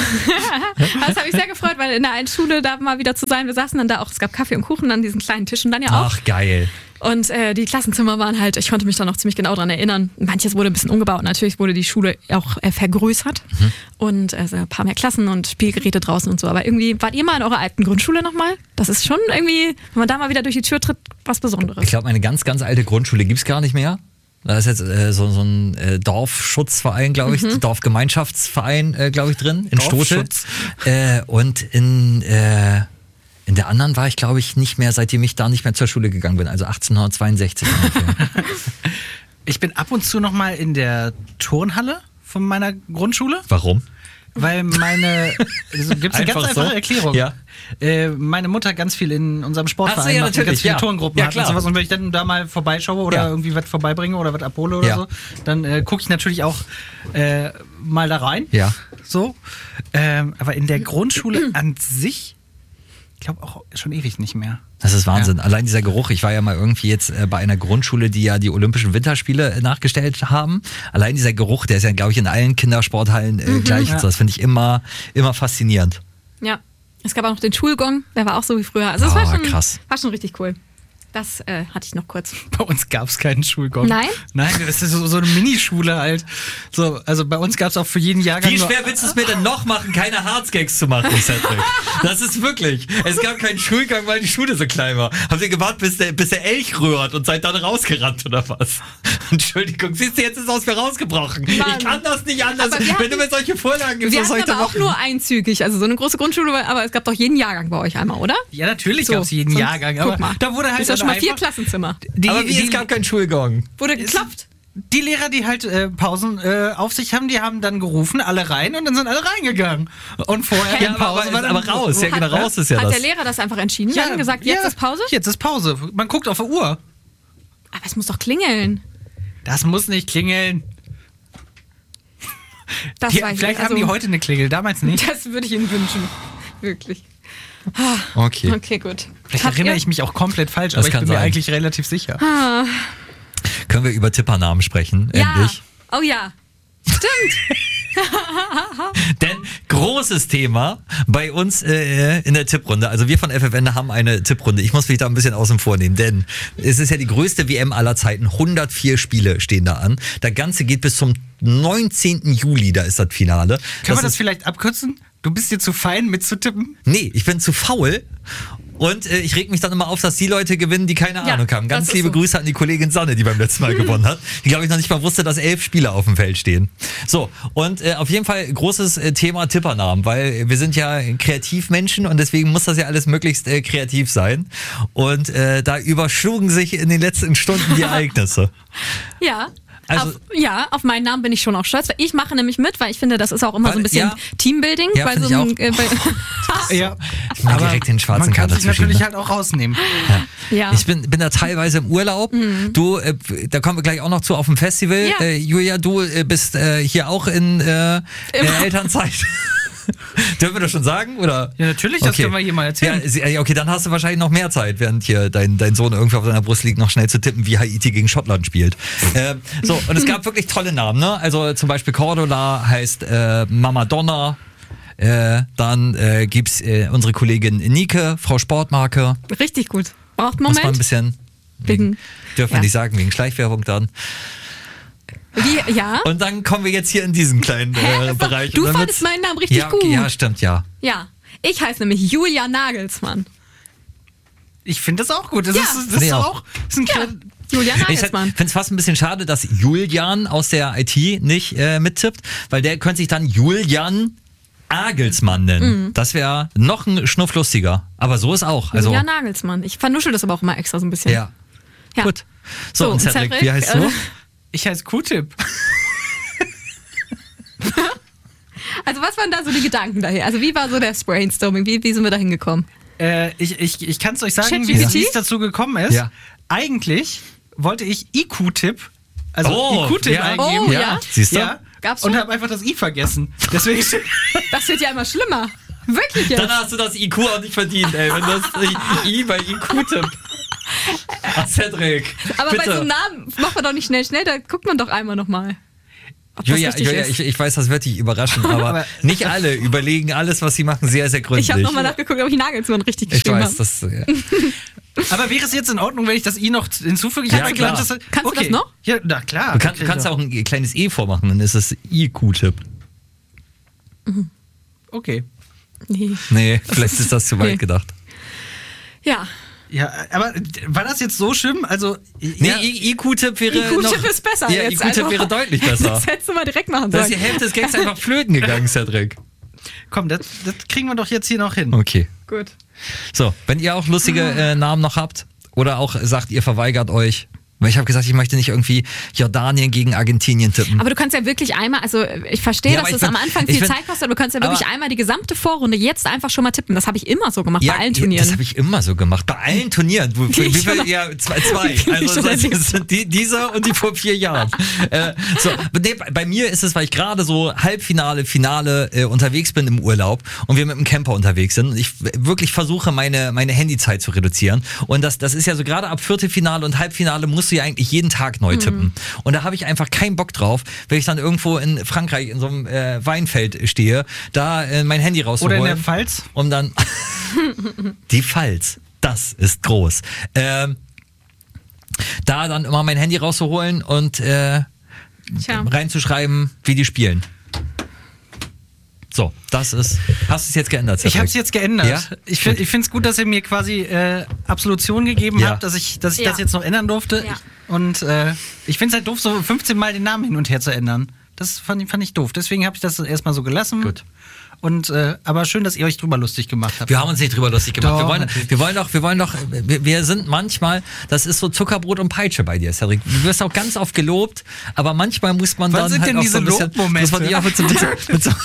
Das habe ich sehr gefreut, weil in der einen Schule da mal wieder zu sein, wir saßen dann da auch, es gab Kaffee und Kuchen an diesen kleinen Tischen dann ja auch. Ach, geil. Und äh, die Klassenzimmer waren halt, ich konnte mich da noch ziemlich genau dran erinnern. Manches wurde ein bisschen umgebaut. Natürlich wurde die Schule auch äh, vergrößert. Mhm. Und äh, ein paar mehr Klassen und Spielgeräte draußen und so. Aber irgendwie, wart ihr mal in eurer alten Grundschule nochmal? Das ist schon irgendwie, wenn man da mal wieder durch die Tür tritt, was Besonderes. Ich glaube, eine ganz, ganz alte Grundschule gibt's gar nicht mehr. Da ist jetzt äh, so, so ein äh, Dorfschutzverein, glaube ich, Mhm. Dorfgemeinschaftsverein, äh, glaube ich, drin, in Stote. Dorfschutz. Äh, und in, äh, in der anderen war ich, glaube ich, nicht mehr, seitdem ich da nicht mehr zur Schule gegangen bin, also achtzehnhundertzweiundsechzig ungefähr. Ich bin ab und zu noch mal in der Turnhalle von meiner Grundschule, Warum? weil meine, also gibt es eine ganz Einfach so? einfache Erklärung. Ja. Äh, meine Mutter ganz viel in unserem Sportverein Ach so, ja, macht und natürlich, ganz viele ja. Turngruppen Ja, hat klar. und sowas. Und wenn ich dann da mal vorbeischaue oder Ja. irgendwie was vorbeibringe oder was abhole oder Ja. so, dann äh, gucke ich natürlich auch äh, mal da rein. Ja. So. Ähm, aber in der Grundschule an sich Ich glaube auch schon ewig nicht mehr. Das ist Wahnsinn. Ja. Allein dieser Geruch. Ich war ja mal irgendwie jetzt äh, bei einer Grundschule, die ja die Olympischen Winterspiele äh, nachgestellt haben. Allein dieser Geruch, der ist ja, glaube ich, in allen Kindersporthallen äh, mhm, gleich. Ja. Das finde ich immer, immer faszinierend. Ja. Es gab auch noch den Schulgong, der war auch so wie früher. Also es oh, war, schon, krass. war schon richtig cool. Das äh, hatte ich noch kurz. Bei uns gab es keinen Schulgong. Nein? Nein, das ist so, so eine Minischule halt. So, also bei uns gab es auch für jeden Jahrgang. Wie schwer willst du es mir denn noch machen, keine Harzgags zu machen, Cedric? Das ist wirklich. Es gab keinen Schulgang, weil die Schule so klein war. Habt ihr gewartet, bis der, bis der Elch rührt und seid dann rausgerannt oder was? Entschuldigung, siehst du, jetzt ist es aus mir rausgebrochen. Mann. Ich kann das nicht anders. Wenn hatten, du mir solche Vorlagen gibst, wir was soll ich da da machen? Wir hatten aber auch nur einzügig, also so eine große Grundschule, aber es gab doch jeden Jahrgang bei euch einmal, oder? Ja, natürlich so, gab es jeden Jahrgang, aber guck mal, da wurde halt das ist ja schon mal vier Klassenzimmer. Die, aber wie, die, es gab keinen Schulgong. Wurde geklappt. Die Lehrer, die halt äh, Pausen äh, auf sich haben, die haben dann gerufen, alle rein und dann sind alle reingegangen. Und vorher ja, Pause aber, war dann, aber raus, ja genau, raus ist ja hat das. Hat der Lehrer das einfach entschieden? Ja, dann gesagt, jetzt ja, ist Pause? Jetzt ist Pause. Man guckt auf die Uhr. Aber es muss doch klingeln. Das muss nicht klingeln. Das die, vielleicht vielleicht also, haben die heute eine Klingel, damals nicht. Das würde ich Ihnen wünschen. Wirklich. Okay. Okay, gut. Vielleicht Habt erinnere ihr? ich mich auch komplett falsch, das aber ich bin sein. mir eigentlich relativ sicher. Ah. Können wir über Tippernamen sprechen? Ja. Endlich? Oh ja. Stimmt. Denn großes Thema bei uns äh, in der Tipprunde. Also wir von F F N haben eine Tipprunde. Ich muss mich da ein bisschen außen vor nehmen, denn es ist ja die größte W M aller Zeiten. hundertvier Spiele stehen da an. Das Ganze geht bis zum neunzehnten Juli, da ist das Finale. Können das wir das vielleicht abkürzen? Du bist dir zu fein mitzutippen? Nee, ich bin zu faul. Und äh, ich reg mich dann immer auf, dass die Leute gewinnen, die keine ja, Ahnung haben. Ganz liebe so. Grüße an die Kollegin Sanne, die beim letzten Mal gewonnen hat. Die, glaube ich, noch nicht mal wusste, dass elf Spieler auf dem Feld stehen. So, und äh, auf jeden Fall großes äh, Thema Tippernamen, weil wir sind ja Kreativmenschen und deswegen muss das ja alles möglichst äh, kreativ sein. Und äh, da überschlugen sich in den letzten Stunden die Ereignisse. Ja. Also, auf, ja, auf meinen Namen bin ich schon auch stolz, weil ich mache nämlich mit, weil ich finde, das ist auch immer weil, so ein bisschen ja, Teambuilding. Ja, bei so einem, äh, bei ja. Ich mag direkt den schwarzen man kann Kater sich natürlich halt auch rausnehmen. Ja. Ja. Ich bin, bin da teilweise im Urlaub. Mhm. Du, äh, da kommen wir gleich auch noch zu auf dem Festival. Ja. Äh, Julia, du äh, bist äh, hier auch in, äh, in der Elternzeit. Dürfen wir das schon sagen? Oder? Ja, natürlich, das okay. können wir hier mal erzählen. Ja, okay, dann hast du wahrscheinlich noch mehr Zeit, während hier dein, dein Sohn irgendwie auf seiner Brust liegt, noch schnell zu tippen, wie Haiti gegen Schottland spielt. ähm, so, und es gab wirklich tolle Namen, ne? Also zum Beispiel Cordula heißt äh, Mama Donna. Äh, dann äh, gibt's äh, unsere Kollegin Nike, Frau Sportmarke. Richtig gut. Braucht einen Moment. Muss man ein bisschen, wegen, dürfen wir ja. nicht sagen, wegen Schleichwerbung dann. Wie, ja. Und dann kommen wir jetzt hier in diesen kleinen äh, Bereich. Du fandest meinen Namen richtig ja, okay, gut. Ja, stimmt, ja. Ja. Ich heiße nämlich Julia Nagelsmann. Ich finde das auch gut. Das ja. ist, das ist auch. Das ist ein ja. Julia Nagelsmann. Ich finde es fast ein bisschen schade, dass Julian aus der I T nicht äh, mittippt, weil der könnte sich dann Julian Nagelsmann nennen. Mhm. Das wäre noch ein Schnuff lustiger. Aber so ist auch. Also, Julia Nagelsmann. Ich vernuschel das aber auch immer extra so ein bisschen. Ja. ja. Gut. So, so und Cedric, Cedric, wie heißt äh, du? Ich heiße Q-Tip. Also was waren da so die Gedanken daher? Also wie war so das Brainstorming? Wie, wie sind wir da hingekommen? Äh, ich ich, ich kann es euch sagen, Chat wie G P T? wie es dazu gekommen ist. Ja. Eigentlich wollte ich I Q-Tip, also Oh, I Q-Tip ja. eingeben. Oh, ja. Siehst du? Ja. Gab's Und schon? habe einfach das I vergessen. Deswegen Das wird ja immer schlimmer. Wirklich jetzt. Dann hast du das I Q auch nicht verdient, ey. Wenn das I bei I Q tippt. Ach, Cedric. Aber bitte. bei so einem Namen macht man doch nicht schnell, schnell, da guckt man doch einmal nochmal. Ob das Julia, richtig Julia ist. ich, ich weiß, das wird dich überraschen, aber, Aber- nicht alle überlegen alles, was sie machen, sehr, sehr gründlich. Ich habe nochmal nachgeguckt, ob ich Nagelsmann richtig Ich geschrieben weiß, habe. das. Ja. Aber wäre es jetzt in Ordnung, wenn ich das I noch hinzufüge? Ich Ja, hab klar. gedacht, Kannst du das noch? Ja, na klar. Du, kann, du kannst auch ein kleines E vormachen, dann ist es I Q-Tipp. Okay. Nee. Nee, vielleicht ist das zu weit Nee. gedacht. Ja. Ja, aber war das jetzt so schlimm? Also, Nee, ja, I Q-Tipp wäre I Q-Tipp noch, ist besser Ja, jetzt. I Q-Tipp also. wäre deutlich besser. Das hättest du mal direkt machen Da ist sollen. die Hälfte des Gags einfach flöten gegangen, Cedric. komm, das, das kriegen wir doch jetzt hier noch hin. Okay. Gut. So, wenn ihr auch lustige äh, Namen noch habt oder auch sagt, ihr verweigert euch, Weil ich habe gesagt, ich möchte nicht irgendwie Jordanien gegen Argentinien tippen. Aber du kannst ja wirklich einmal, also ich verstehe, Ja, dass aber es ich am bin- Anfang ich viel bin- Zeit kostet, aber du kannst ja wirklich aber- einmal die gesamte Vorrunde jetzt einfach schon mal tippen. Das habe ich immer so gemacht, bei allen Turnieren. Das habe ich immer so gemacht. Bei allen Turnieren. Wie, Die wie ich viel? schon- Ja, zwei. zwei. die ich Also schon das erlebt sind die, dieser und die vor vier Jahren. äh, so, nee, bei mir ist es, weil ich gerade so Halbfinale, Finale äh, unterwegs bin im Urlaub und wir mit dem Camper unterwegs sind und ich wirklich versuche, meine, meine Handyzeit zu reduzieren. Und das, das ist ja so gerade ab Viertelfinale und Halbfinale musst du ja eigentlich jeden Tag neu tippen. Mhm. Und da habe ich einfach keinen Bock drauf, wenn ich dann irgendwo in Frankreich in so einem äh, Weinfeld stehe, da äh, mein Handy rauszuholen. Oder in der Pfalz. Um dann die Pfalz, das ist groß. Ähm, da dann immer mein Handy rauszuholen und äh, Tja. reinzuschreiben, wie die spielen. So, das ist. Hast du es jetzt geändert? Ich habe es Cedric? jetzt geändert. Ja? Ich finde es gut, dass ihr mir quasi äh, Absolution gegeben Ja. habt, dass ich, dass ich Ja. das jetzt noch ändern durfte. Ja. Und äh, ich finde es halt doof, so fünfzehn Mal den Namen hin und her zu ändern. Das fand, ich- fand ich doof. Deswegen habe ich das erstmal so gelassen. Gut. Und äh, aber schön, dass ihr euch drüber lustig gemacht habt. Wir haben uns nicht drüber lustig gemacht. Doch, wir, wollen, natürlich. wir wollen doch, wir wollen doch, wir, wir sind manchmal, das ist so Zuckerbrot und Peitsche bei dir, Cedric. Du wirst auch ganz oft gelobt, aber manchmal muss man Was dann sind halt denn auch diese so ein bisschen, Lobmomente? muss man die auch mit so, mit so, mit so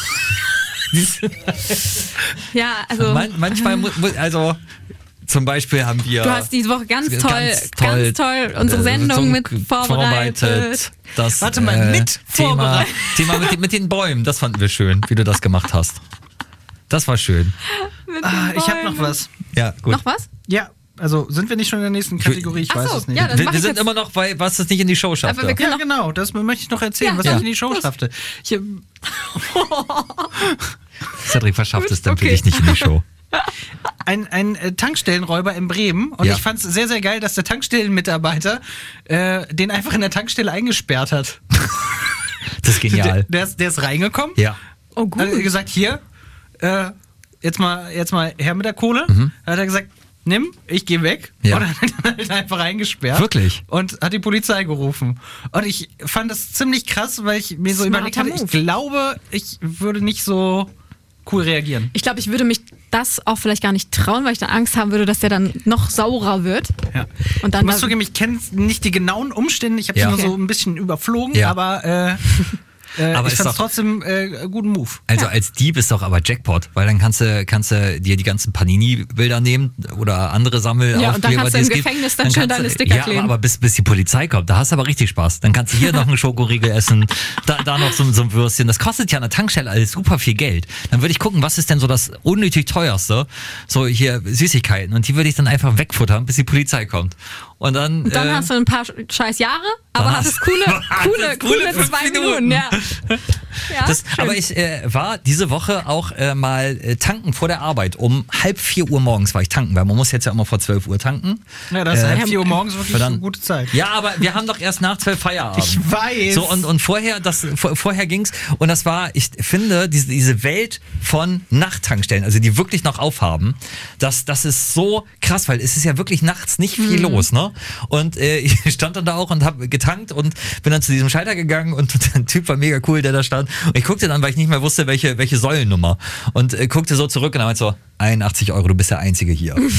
Ja, also Man, manchmal, mu- mu- also zum Beispiel haben wir. du hast diese Woche ganz toll, ganz ganz toll, toll, unsere äh, Sendung so mit vorbereitet. Das, Warte mal, äh, mit Thema, vorbereitet. Thema mit, den- mit den Bäumen, das fanden wir schön, wie du das gemacht hast. Das war schön. Mit Ah, den ich habe noch Bäumen. was. Ja, gut. Noch was? Ja, also sind wir nicht schon in der nächsten Kategorie? Ich Ach weiß so, es nicht. ja, das wir mach wir ich sind jetzt. immer noch bei, was es nicht in die Show schafft. Aber wir können Ja, noch- genau, das möchte ich noch erzählen, Ja, was ja. ich in die Show Los. schaffte. Ich, äh, Cedric, was schafft es denn für Okay. dich nicht in die Show? ein, ein äh, Tankstellenräuber in Bremen und Ja. ich fand es sehr, sehr geil, dass der Tankstellenmitarbeiter äh, den einfach in der Tankstelle eingesperrt hat. Das ist Der, genial. der, ist, der ist reingekommen, Ja. Oh, gut. hat er gesagt, hier, äh, jetzt, mal, jetzt mal her mit der Kohle. Mhm. Dann hat er gesagt, nimm, ich gehe weg. Ja. Und dann hat er halt einfach eingesperrt. Wirklich? Und hat die Polizei gerufen. Und ich fand das ziemlich krass, weil ich mir so Smarter überlegt hatte, ich Move. glaube, ich würde nicht so cool reagieren. Ich glaube, ich würde mich das auch vielleicht gar nicht trauen, weil ich dann Angst haben würde, dass der dann noch saurer wird. Ja. Und Ich dann muss zugeben, ich kenne nicht die genauen Umstände, ich habe Ja. sie nur Okay. so ein bisschen überflogen, Ja. aber, äh, äh, Aber ich ist fand es doch- trotzdem äh, einen guten Move. Also als Dieb ist doch aber Jackpot, weil dann kannst du, kannst du dir die ganzen Panini-Bilder nehmen oder andere Sammelaufkleber, Ja, und dann kannst du die es im gibt. Gefängnis dann schön kannst deine du- Sticker ja, kleben. aber, aber bis, bis die Polizei kommt, da hast du aber richtig Spaß. Dann kannst du hier noch einen Schokoriegel essen, da, da noch so, so ein Würstchen. Das kostet ja an der Tankstelle alles super viel Geld. Dann würde ich gucken, was ist denn so das unnötig teuerste? So hier Süßigkeiten. Und die würde ich dann einfach wegfuttern, bis die Polizei kommt. Und dann, Und dann äh, hast du ein paar scheiß Jahre, aber dann hattest hast- coole, hattest coole, coole coole fünf zwei Minuten. Minuten. Ja. Ja, Das, schön. aber ich äh, war diese Woche auch äh, mal äh, tanken vor der Arbeit. Um halb vier Uhr morgens war ich tanken, weil man muss jetzt ja immer vor zwölf Uhr tanken. Ja, das ist Äh, halb vier Uhr morgens wirklich verdammt. eine gute Zeit. Ja, aber wir haben doch erst nach zwölf Feierabend. Ich weiß. So, und, und vorher, das, vor, vorher ging's, und das war, ich finde, diese, diese Welt von Nachttankstellen, also die wirklich noch aufhaben, das, das ist so krass, weil es ist ja wirklich nachts nicht viel los, ne? Und äh, ich stand dann da auch und habe getankt und bin dann zu diesem Schalter gegangen und der Typ war mega cool, der da stand. Und ich guckte dann, weil ich nicht mehr wusste, welche, welche Säulennummer. Und äh, guckte so zurück und er meinte so, einundachtzig Euro, du bist der Einzige hier. Und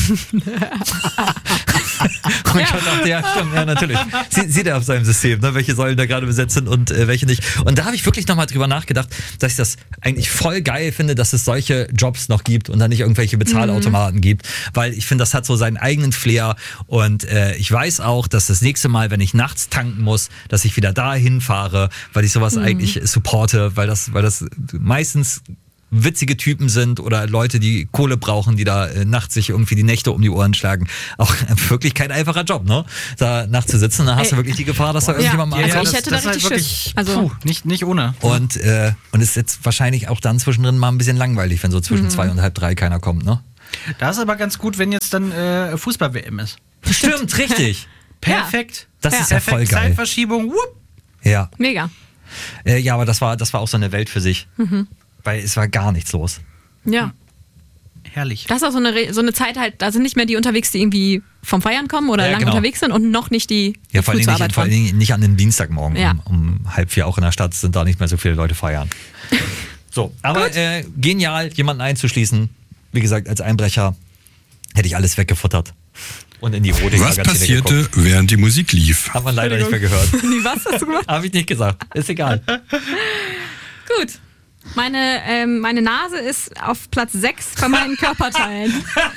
ich dachte, ja, stimmt, ja, natürlich. Sie, sieht er auf seinem System, ne, welche Säulen da gerade besetzt sind und äh, welche nicht. Und da habe ich wirklich nochmal drüber nachgedacht, dass ich das eigentlich voll geil finde, dass es solche Jobs noch gibt und dann nicht irgendwelche Bezahlautomaten mhm. gibt, weil ich finde, das hat so seinen eigenen Flair und äh, ich weiß auch, dass das nächste Mal, wenn ich nachts tanken muss, dass ich wieder dahin fahre, weil ich sowas mhm. eigentlich supporte, weil das, weil das meistens witzige Typen sind oder Leute, die Kohle brauchen, die da äh, nachts sich irgendwie die Nächte um die Ohren schlagen. Auch äh, wirklich kein einfacher Job, ne? Da nachts zu sitzen, dann hast Ey. du wirklich die Gefahr, dass da Ja. irgendjemand mal Ja, ankommt. ich hätte da ist halt richtig wirklich, Schiss. Also- puh, nicht, nicht ohne. Und, äh, und es ist jetzt wahrscheinlich auch dann zwischendrin mal ein bisschen langweilig, wenn so zwischen Mhm. zwei und halb drei keiner kommt, ne? Da ist aber ganz gut, wenn jetzt dann äh, Fußball-W M ist. Stimmt, richtig. Perfekt. Das Ja. ist ja voll Perfekt. geil. Zeitverschiebung, whoop. Ja. Mega. Äh, ja, aber das war, das war auch so eine Welt für sich. Mhm. Weil es war gar nichts los. Ja. Herrlich. Das ist auch so eine, Re- so eine Zeit halt, da sind nicht mehr die unterwegs, die irgendwie vom Feiern kommen oder Ja, lange genau. unterwegs sind und noch nicht die, die Ja, vor früh allen, zur Dingen Arbeit nicht, vor allen fahren. Dingen nicht an den Dienstagmorgen Ja. um, um halb vier auch in der Stadt sind da nicht mehr so viele Leute feiern. So, aber äh, genial, jemanden einzuschließen. Wie gesagt, als Einbrecher hätte ich alles weggefuttert. Und in die rote Was passierte, während die Musik lief? Hat man leider nicht mehr gehört. Nee, was hast du gemacht? Habe ich nicht gesagt. Ist egal. Gut. Meine, ähm, meine Nase ist auf Platz sechs von meinen Körperteilen.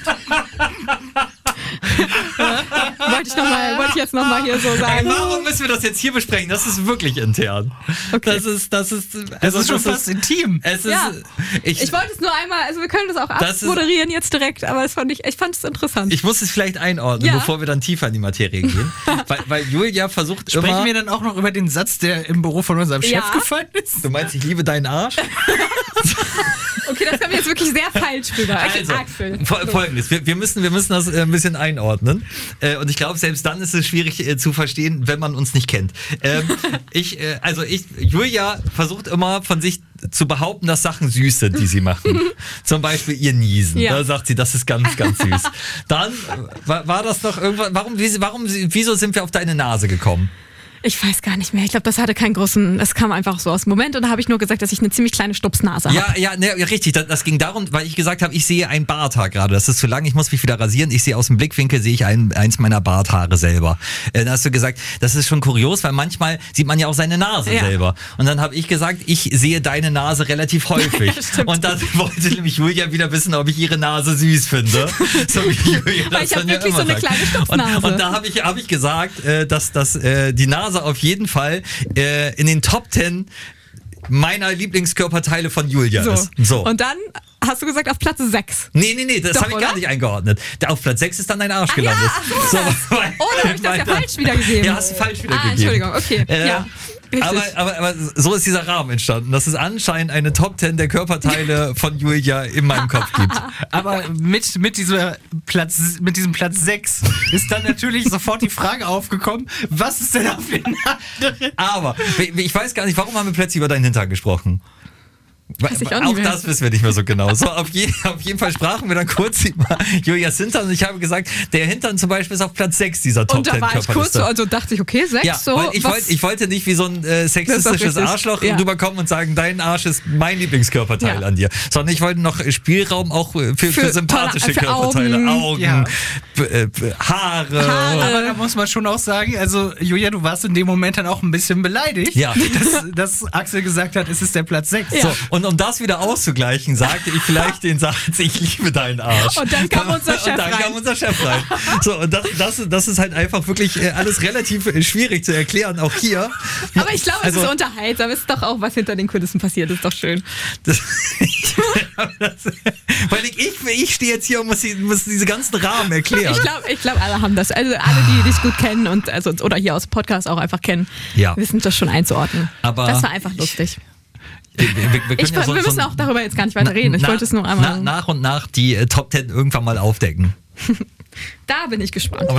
wollte, ich noch mal, wollte ich jetzt nochmal hier so sagen. Ey, warum müssen wir das jetzt hier besprechen? Das ist wirklich intern. Okay. Das ist, das ist, also Das ist schon das fast intim. Es ist, Ja. ich, Ich wollte es nur einmal, also wir können das auch Das ist- abmoderieren jetzt direkt, aber das fand ich, ich fand es interessant. ich muss es vielleicht einordnen, Ja. bevor wir dann tiefer in die Materie gehen. weil, weil Julia versucht Sprechen immer... wir dann auch noch über den Satz, der im Büro von unserem Chef Ja. gefallen ist? Du meinst, ich liebe deinen Arsch? Okay, das kam jetzt wirklich sehr falsch rüber. Also, Arg viel. fol- folgendes, wir, wir, müssen, wir müssen das äh, ein bisschen einordnen. Äh, und ich glaube, selbst dann ist es schwierig äh, zu verstehen, wenn man uns nicht kennt. Ähm, ich, äh, also ich, Julia versucht immer von sich zu behaupten, dass Sachen süß sind, die sie machen. Zum Beispiel ihr Niesen. Ja. Da sagt sie, das ist ganz, ganz süß. Dann äh, war, war das noch irgendwann, warum, wie- warum, wieso sind wir auf deine Nase gekommen? Ich weiß gar nicht mehr. Ich glaube, das hatte keinen großen, das kam einfach so aus dem Moment und da habe ich nur gesagt, dass ich eine ziemlich kleine Stupsnase habe. Ja, ja, ne, ja, richtig. Das, das ging darum, weil ich gesagt habe, ich sehe ein Barthaar gerade. Das ist zu lang, ich muss mich wieder rasieren. Ich sehe aus dem Blickwinkel, sehe ich ein, eins meiner Barthaare selber. Äh, da hast du gesagt, das ist schon kurios, weil manchmal sieht man ja auch seine Nase Ja. selber. Und dann habe ich gesagt, ich sehe deine Nase relativ häufig. Stimmt. Und dann wollte nämlich Julia wieder wissen, ob ich ihre Nase süß finde. So wie Julia Weil das ich hab dann ja wirklich immer so eine sagt. kleine Stupsnase. Und, und da habe ich, hab ich gesagt, äh, dass, dass äh, die Nase auf jeden Fall äh, in den Top Ten meiner Lieblingskörperteile von Julia So. ist. So. Und dann hast du gesagt auf Platz sechs. Nee, nee, nee, das Doch, habe ich gar oder? nicht eingeordnet. Der auf Platz sechs ist dann dein Arsch Ah, gelandet. ja, ach so, weil- Oh, da habe ich das ja weil- falsch wiedergegeben. Ja, hast du falsch wiedergegeben. Ah, Entschuldigung, okay. Äh, ja, richtig. aber, aber, aber so ist dieser Rahmen entstanden, dass es anscheinend eine Top Ten der Körperteile von Julia in meinem Kopf gibt. Aber mit, mit, dieser Platz, mit diesem Platz sechs ist dann natürlich sofort die Frage aufgekommen, was ist denn auf den anderen? Aber ich weiß gar nicht, warum haben wir plötzlich über deinen Hintern gesprochen? Weiß ich auch auch nicht mehr. das wissen wir nicht mehr so genau. So, auf, je, auf jeden Fall sprachen wir dann kurz über Julias Hintern und ich habe gesagt, der Hintern zum Beispiel ist auf Platz sechs dieser Top Und da Ten war ich kurz Körperliste. so, also dachte ich, okay, sechs, Ja, so. weil ich, was- wollte, ich wollte nicht wie so ein äh, sexistisches richtig. Arschloch Ja. rüberkommen und sagen, dein Arsch ist mein Lieblingskörperteil Ja. an dir. Sondern ich wollte noch Spielraum auch für, für, Für sympathische tolle- für Körperteile. Augen. Augen, Ja. b- äh, b- Haare. Haare. Aber da muss man schon auch sagen, also Julia, du warst in dem Moment dann auch ein bisschen beleidigt, Ja. dass, dass Axel gesagt hat, es ist der Platz sechs. So, und um das wieder auszugleichen, sagte ich vielleicht den Satz, ich liebe deinen Arsch. Und dann kam unser Chef Und dann rein. kam unser Chef rein. So, und das, das, das ist halt einfach wirklich äh, alles relativ äh, schwierig zu erklären, auch hier. Aber ich glaube, es Also- ist unterhaltsam. Es ist doch auch, was hinter den Kulissen passiert. Ist doch schön. Das, das, weil ich, ich, ich stehe jetzt hier und muss, die, muss diese ganzen Rahmen erklären. Ich glaube, ich glaub, alle haben das. Also alle, die dich gut kennen und also, oder hier aus Podcast auch einfach kennen, Ja. wissen das schon einzuordnen. Aber das war einfach lustig. Wir, wir, wir, können Ich, ja so, wir so müssen auch darüber jetzt gar nicht weiter reden. Ich na- wollte es nur na, einmal. nach und nach die äh, Top Ten irgendwann mal aufdecken. Da bin ich gespannt.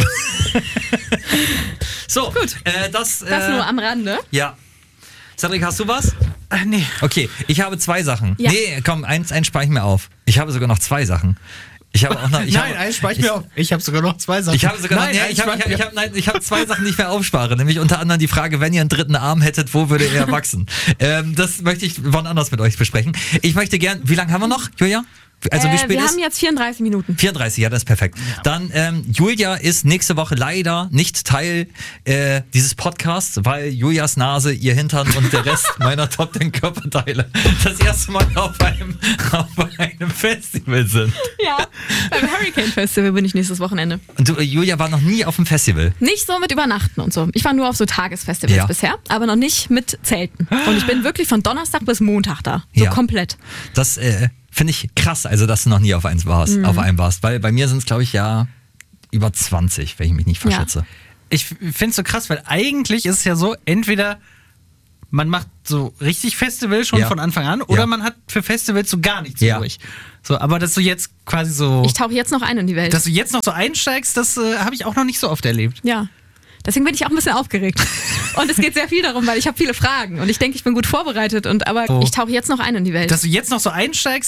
So, Gut. Äh, das, Das äh, nur am Rande. ja. Cedric, hast du was? Äh, nee. Okay, ich habe zwei Sachen. Ja. Nee, komm, eins, eins spare ich mir auf. Ich habe sogar noch zwei Sachen. Ich habe auch noch. Ich Nein, habe, eins spare ich mir auf. Ich habe sogar noch zwei Sachen. Ich habe sogar nein, noch, ja, eins ich habe, spare ich ich habe, mir ich habe, nein, ich habe zwei Sachen, die ich mir aufspare. Nämlich unter anderem die Frage, wenn ihr einen dritten Arm hättet, wo würde er wachsen? ähm, das möchte ich wann anders mit euch besprechen. Ich möchte gern, wie lange haben wir noch, Julia? Also wie äh, spät wir ist? haben jetzt vierunddreißig Minuten. vierunddreißig, ja, das ist perfekt. Dann, ähm, Julia ist nächste Woche leider nicht Teil äh, dieses Podcasts, weil Julias Nase, ihr Hintern und der Rest meiner Top Ten Körperteile das erste Mal auf einem, auf einem Festival sind. Ja, beim Hurricane Festival bin ich nächstes Wochenende. Und du, äh, Julia war noch nie auf dem Festival. Nicht so mit Übernachten und so. Ich war nur auf so Tagesfestivals Ja. bisher, aber noch nicht mit Zelten. Und ich bin wirklich von Donnerstag bis Montag da. So Ja. komplett. Das äh, finde ich krass, also dass du noch nie auf eins warst, Mhm. auf einem warst, weil bei mir sind es, glaube ich, ja über zwanzig, wenn ich mich nicht verschätze. Ich finde es so krass, weil eigentlich ist es ja so, entweder man macht so richtig Festival schon Ja. von Anfang an oder Ja. man hat für Festivals so gar nichts Ja. übrig. So, aber dass du jetzt quasi so, Ich tauche jetzt noch ein in die Welt. dass du jetzt noch so einsteigst, das äh, habe ich auch noch nicht so oft erlebt. Ja. Deswegen bin ich auch ein bisschen aufgeregt. Und es geht sehr viel darum, weil ich habe viele Fragen und ich denke, ich bin gut vorbereitet. Und aber Oh. ich tauche jetzt noch ein in die Welt. Dass du jetzt noch so einsteigst,